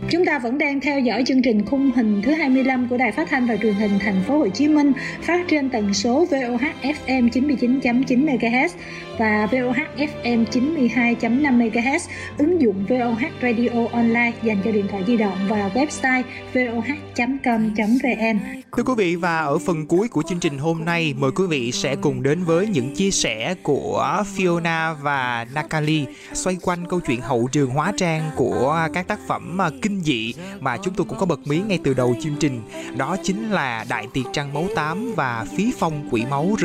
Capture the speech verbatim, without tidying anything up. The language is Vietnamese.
Chúng ta vẫn đang theo dõi chương trình khung hình thứ hai mươi lăm của Đài Phát thanh và Truyền hình Thành phố Hồ Chí Minh, phát trên tần số vê o hát ép em chín mươi chín chấm chín mê ga héc và vê o hát ép em chín mươi hai chấm năm mê ga héc, ứng dụng vê o hát Radio Online dành cho điện thoại di động và website vê o hát chấm com chấm vê en. Thưa quý vị, và ở phần cuối của chương trình hôm nay, mời quý vị sẽ cùng đến với những chia sẻ của Fiona và Nakali xoay quanh câu chuyện hậu trường hóa trang của các tác phẩm kinh dị mà chúng tôi cũng có bật mí ngay từ đầu chương trình. Đó chính là Đại tiệc trăng máu tám và Phí phong quỷ máu